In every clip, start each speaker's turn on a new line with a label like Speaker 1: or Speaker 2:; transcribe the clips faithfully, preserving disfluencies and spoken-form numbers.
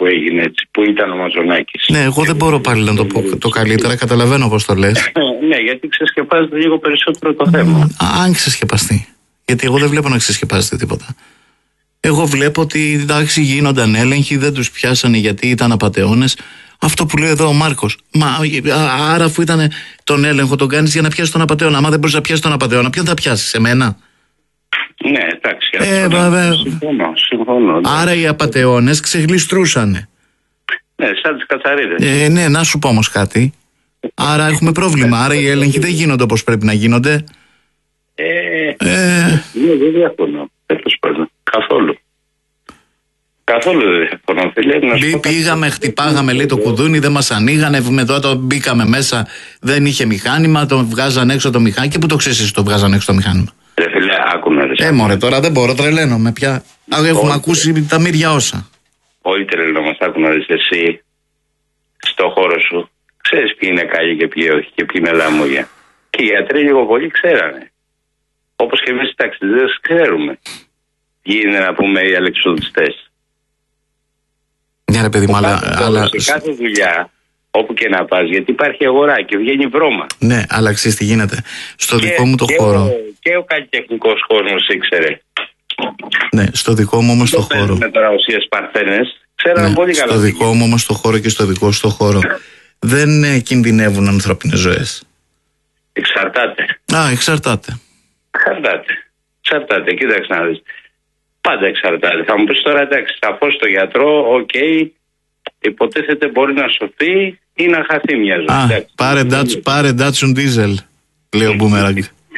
Speaker 1: που έγινε έτσι, που ήταν ο Μαζονάκης.
Speaker 2: Ναι, εγώ δεν μπορώ πάλι να το πω το καλύτερα, καταλαβαίνω πώς το λες.
Speaker 1: Ναι, γιατί ξεσκεπάζεται λίγο περισσότερο το θέμα.
Speaker 2: Αν ξεσκεπαστεί. Γιατί εγώ δεν βλέπω να ξεσκεπάζεται τίποτα. Εγώ βλέπω ότι εντάξει γίνονταν έλεγχοι, δεν τους πιάσανε γιατί ήταν απατεώνες. Αυτό που λέει εδώ ο Μάρκος. Μα άρα αφού ήταν τον έλεγχο τον κάνεις για να πιάσεις τον απατεώνα. Άμα δεν μπορείς να πιάσεις τον απατεώνα, ποιον θα πιάσεις, εμένα?
Speaker 1: Ναι, εντάξει.
Speaker 2: Ε,
Speaker 1: συμφωνώ, συμφωνώ, συμφωνώ.
Speaker 2: Άρα οι απατεώνες ξεγλιστρούσανε.
Speaker 1: Ναι, σαν τις κατσαρίδες.
Speaker 2: Ε, ναι, να σου πω όμως κάτι. Άρα έχουμε πρόβλημα. Άρα οι έλεγχοι δεν γίνονται όπως πρέπει να γίνονται.
Speaker 1: Ε,
Speaker 2: ε...
Speaker 1: ναι, δεν διαφωνώ. Καθόλου. Καθόλου δεν διαφωνώ.
Speaker 2: Μπή, πήγαμε, χτυπάγαμε λέει το κουδούνι, δεν μας ανοίγανε. Μετά το μπήκαμε μέσα, δεν είχε μηχάνημα, το βγάζαν έξω το μηχάνημα. Και πού το ξέρεις εσύ το βγάζαν έξω το μηχάνημα?
Speaker 1: Ρε φίλε, άκουμε ρε.
Speaker 2: Ε, μωρέ, τώρα δεν μπορώ, τρελαίνομαι πια. Έχουμε ακούσει τα μύρια όσα.
Speaker 1: Όχι τρελαίνομαστε, άκουμε ρε εσύ. Στο χώρο σου ξέρεις ποιοι είναι καλοί και ποιοι όχι και ποιοι είναι λαμόγια. Και οι γιατροί λίγο πολύ ξέρανε. Όπως και εμείς οι ταξιδίδες ξέρουμε. Γίνεται να πούμε οι αλεξιοδοτιστές.
Speaker 2: Ναι ρε παιδί μου, αλλά... αλλά...
Speaker 1: Σε κάθε δουλειά, όπου και να πας, γιατί υπάρχει αγορά και βγαίνει βρώμα.
Speaker 2: Ναι, αλλά ξέρεις τι γίνεται. Στο
Speaker 1: και,
Speaker 2: δικό μου το
Speaker 1: και
Speaker 2: χώρο...
Speaker 1: Ο, και ο καλλιτεχνικός κόσμος ήξερε.
Speaker 2: Ναι, στο δικό μου όμως το χώρο...
Speaker 1: Με τώρα ουσίες παρθένες, ξέρανε
Speaker 2: ναι,
Speaker 1: πολύ καλά.
Speaker 2: Στο δικό μου όμως το χώρο και στο δικό σου το χώρο δεν ε, κινδυνεύουν ανθρώπινες ζωές.
Speaker 1: Εξαρτάται.
Speaker 2: Α, εξαρτάται.
Speaker 1: Εξαρτάται. Εξαρτάται, κοίταξε να δεις. Πάντα εξαρτάται. Θα μου πεις τώρα εντάξει, θα πω στο γιατρό, οκ, okay, υποτίθεται μπορεί να σωθεί ή να χαθεί μια ζωή.
Speaker 2: Α, εντάξει, πάρε, ντάτς, πάρε Datsun Diesel, λέει ο Μπούμεραγκ.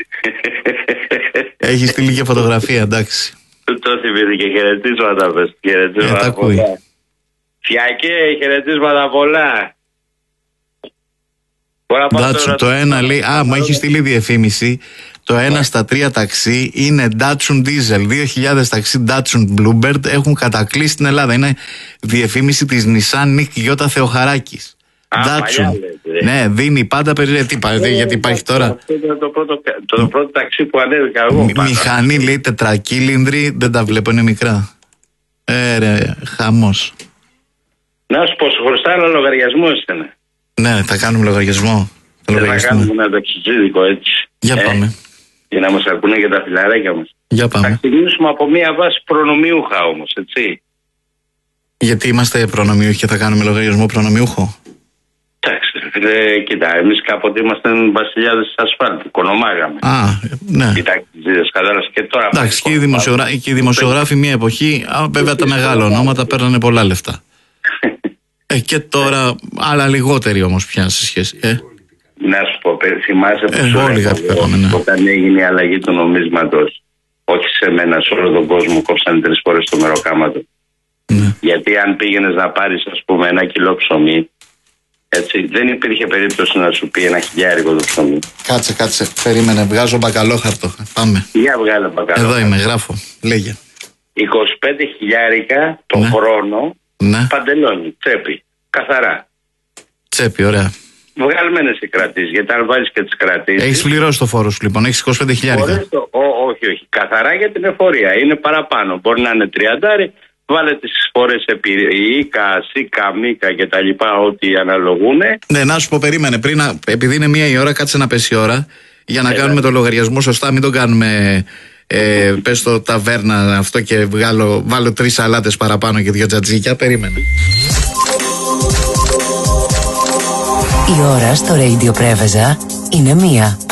Speaker 2: Έχει στείλει και φωτογραφία, εντάξει.
Speaker 1: Του το θυμήθηκε, χαιρετίσματα πες. Χαιρετίσματα πολλά. Φιακέ, χαιρετίσματα πολλά.
Speaker 2: Datsun, το ένα λέει, α, μου έχει στείλει διαφήμιση. Το ένα στα τρία ταξί είναι Datsun Diesel. δύο χιλιάδες ταξί Datsun Bluebird έχουν κατακλείσει στην Ελλάδα. Είναι διαφήμιση της Nissan Nick Γιώτα Θεοχαράκης.
Speaker 1: Α,
Speaker 2: Datsun.
Speaker 1: Λέτε,
Speaker 2: ναι, δίνει πάντα περίπου. Τι πάει, γιατί υπάρχει τώρα.
Speaker 1: Αυτό ήταν το πρώτο, το πρώτο ταξί που ανέβηκα εγώ.
Speaker 2: Μ, μηχανή λέει τετρακύλινδρη, δεν τα βλέπω, είναι μικρά. Ε, ρε, χαμός.
Speaker 1: Να σου πω, σου χρωστά ένα λογαριασμό εσένα.
Speaker 2: Ναι, θα κάνουμε λογαριασμό.
Speaker 1: Θα κάνουμε ένα ταξιτζίδικο έτσι.
Speaker 2: Για πάμε. Ε,
Speaker 1: για να μας ακούνε για τα φιλαράκια μας.
Speaker 2: Για πάμε.
Speaker 1: Θα ξεκινήσουμε από μία βάση προνομιούχα όμως, έτσι.
Speaker 2: Γιατί είμαστε προνομιούχοι και θα κάνουμε λογαριασμό προνομιούχο.
Speaker 1: Εντάξει, φίλε, κοίτα, εμείς κάποτε ήμασταν βασιλιάδες της ασφάλτου, κονομάγαμε.
Speaker 2: Α, ναι.
Speaker 1: Οι ταξιτζίδες, κατάλαβες και τώρα.
Speaker 2: Εντάξει, και οι, δημοσιογρα... και οι δημοσιογράφοι μία εποχή, α, βέβαια τα μεγάλα ονόματα παίρνανε πολλά λεφτά. ε, και τώρα, αλλά λιγότεροι όμως πια σε σχέση. Ε.
Speaker 1: Να σου πω, θυμάσαι
Speaker 2: ε, που όλοι ναι.
Speaker 1: όταν έγινε η αλλαγή του νομίσματος, όχι σε μένα, σε όλο τον κόσμο κόψανε τρεις φορές το μεροκάματο.
Speaker 2: Ναι.
Speaker 1: Γιατί αν πήγαινες να πάρεις, ας πούμε, ένα κιλό ψωμί, έτσι, δεν υπήρχε περίπτωση να σου πει ένα χιλιάρικο το ψωμί.
Speaker 2: Κάτσε, κάτσε, περίμενε, βγάζω μπακαλόχαρτο. Πάμε.
Speaker 1: Για βγάλε μπακαλόχαρτο.
Speaker 2: Εδώ είμαι, γράφω, λέγε.
Speaker 1: είκοσι πέντε χιλιάρικα το ναι. χρόνο, ναι. παντελόνι, τσέπη, καθαρά.
Speaker 2: Τσέπη, ωραία.
Speaker 1: Βγαλμένες οι κρατήσεις, γιατί αν βάλεις και τις κρατήσεις...
Speaker 2: Έχεις πληρώσει το φόρο σου λοιπόν, έχεις είκοσι πέντε χιλιάρικα.
Speaker 1: Το... Ό, όχι, όχι, καθαρά για την εφορία, είναι παραπάνω. Μπορεί να είναι τριαντάρι, βάλε τις φορές επί ΙΚΑ, ΣΥΚΑ, ΜΙΚΑ και τα λοιπά, ό,τι αναλογούν.
Speaker 2: Ναι, να σου πω, περίμενε, πριν, επειδή είναι μία η ώρα, κάτσε να πέσει η ώρα, για να ε, κάνουμε το λογαριασμό σωστά, μην τον κάνουμε... Ε, πες το ταβέρνα αυτό και βγάλω, βάλω τρεις σαλάτες παραπάνω και δύο τζατζίκια. Περίμενε.
Speaker 3: Η ώρα στο Radio Πρέβεζα είναι μία.